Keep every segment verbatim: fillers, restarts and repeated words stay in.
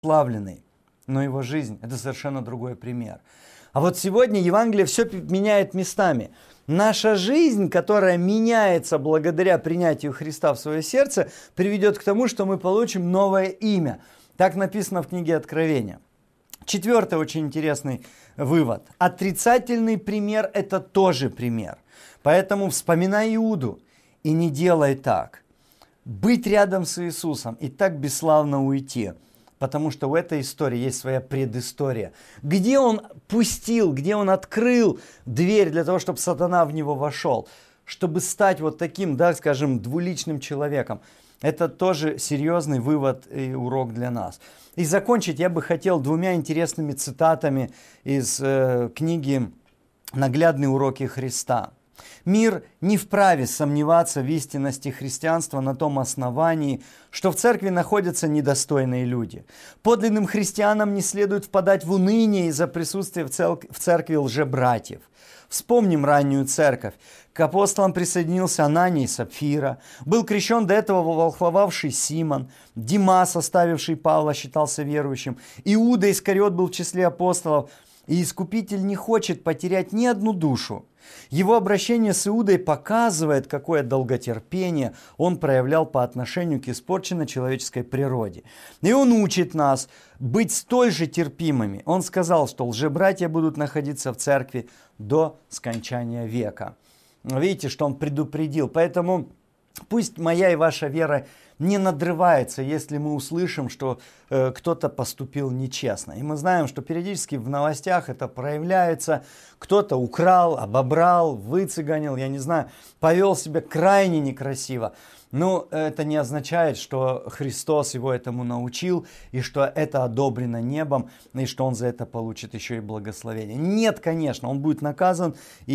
славленный, но его жизнь – это совершенно другой пример. А вот сегодня Евангелие все меняет местами. Наша жизнь, которая меняется благодаря принятию Христа в свое сердце, приведет к тому, что мы получим новое имя. Так написано в книге Откровения. Четвертый очень интересный вывод. Отрицательный пример – это тоже пример. Поэтому вспоминай Иуду и не делай так. Быть рядом с Иисусом и так бесславно уйти. Потому что в этой истории есть своя предыстория. Где он пустил, где он открыл дверь для того, чтобы сатана в него вошел. Чтобы стать вот таким, да, скажем, двуличным человеком. Это тоже серьезный вывод и урок для нас. И закончить я бы хотел двумя интересными цитатами из э, книги «Наглядные уроки Христа». Мир не вправе сомневаться в истинности христианства на том основании, что в церкви находятся недостойные люди. Подлинным христианам не следует впадать в уныние из-за присутствия в церкви лжебратьев. Вспомним раннюю церковь. К апостолам присоединился Анания и Сапфира. Был крещен до этого волхвовавший Симон. Димас, оставивший Павла, считался верующим. Иуда Искариот был в числе апостолов. И Искупитель не хочет потерять ни одну душу. Его обращение с Иудой показывает, какое долготерпение он проявлял по отношению к испорченной человеческой природе. И он учит нас быть столь же терпимыми. Он сказал, что лжебратья будут находиться в церкви до скончания века. Видите, что он предупредил. Поэтому пусть моя и ваша вера не надрывается, если мы услышим, что э, кто-то поступил нечестно. И мы знаем, что периодически в новостях это проявляется. Кто-то украл, обобрал, выцыганил, я не знаю, повел себя крайне некрасиво. Но это не означает, что Христос его этому научил, и что это одобрено небом, и что он за это получит еще и благословение. Нет, конечно, он будет наказан,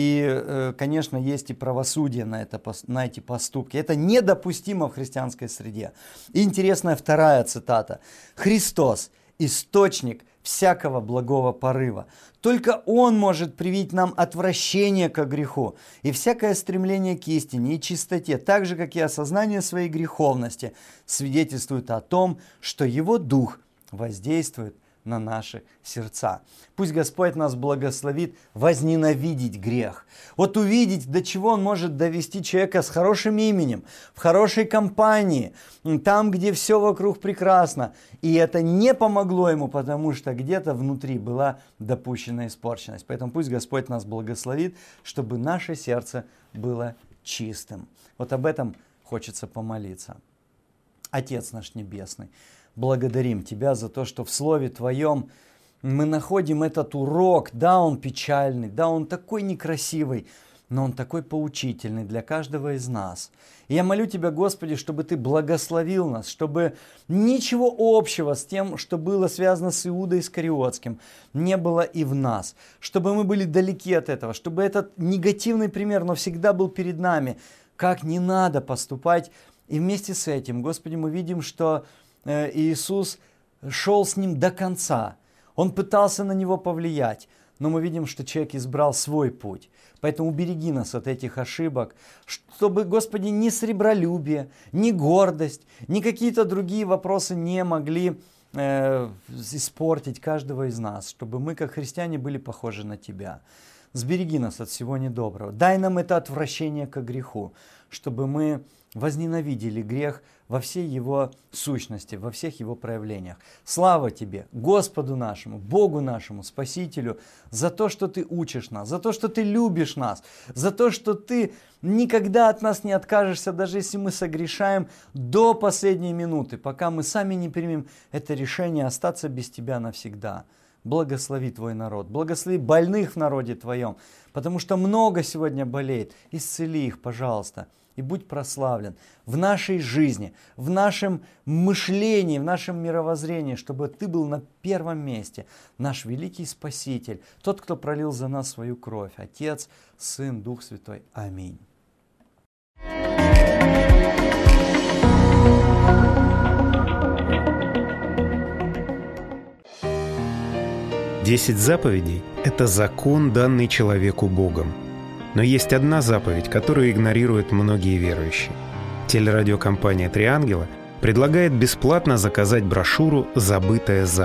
и, конечно, есть и правосудие на, это, на эти поступки. Это недопустимо в христианской среде. И интересная вторая цитата. «Христос – источник всякого благого порыва. Только Он может привить нам отвращение к греху и всякое стремление к истине и чистоте, так же, как и осознание своей греховности, свидетельствует о том, что Его Дух воздействует на наши сердца». Пусть Господь нас благословит возненавидеть грех. Вот увидеть, до чего Он может довести человека с хорошим именем, в хорошей компании, там, где все вокруг прекрасно. И это не помогло ему, потому что где-то внутри была допущена испорченность. Поэтому пусть Господь нас благословит, чтобы наше сердце было чистым. Вот об этом хочется помолиться. Отец наш Небесный, благодарим Тебя за то, что в Слове Твоем мы находим этот урок. Да, он печальный, да, он такой некрасивый, но он такой поучительный для каждого из нас. И я молю Тебя, Господи, чтобы Ты благословил нас, чтобы ничего общего с тем, что было связано с Иудой Искариотским, не было и в нас. Чтобы мы были далеки от этого, чтобы этот негативный пример, но всегда был перед нами, как не надо поступать. И вместе с этим, Господи, мы видим, что Иисус шел с ним до конца. Он пытался на него повлиять, но мы видим, что человек избрал свой путь. Поэтому убереги нас от этих ошибок, чтобы, Господи, ни сребролюбие, ни гордость, ни какие-то другие вопросы не могли э, испортить каждого из нас, чтобы мы, как христиане, были похожи на Тебя. Сбереги нас от всего недоброго. Дай нам это отвращение к греху, чтобы мы возненавидели грех во всей его сущности, во всех его проявлениях. Слава Тебе, Господу нашему, Богу нашему, Спасителю, за то, что Ты учишь нас, за то, что Ты любишь нас, за то, что Ты никогда от нас не откажешься, даже если мы согрешаем до последней минуты, пока мы сами не примем это решение остаться без Тебя навсегда. Благослови Твой народ, благослови больных в народе Твоем, потому что много сегодня болеет. Исцели их, пожалуйста, и будь прославлен в нашей жизни, в нашем мышлении, в нашем мировоззрении, чтобы Ты был на первом месте, наш великий Спаситель, тот, кто пролил за нас свою кровь, Отец, Сын, Дух Святой. Аминь. Десять заповедей – это закон, данный человеку Богом. Но есть одна заповедь, которую игнорируют многие верующие. Телерадиокомпания «Три ангела» предлагает бесплатно заказать брошюру «Забытая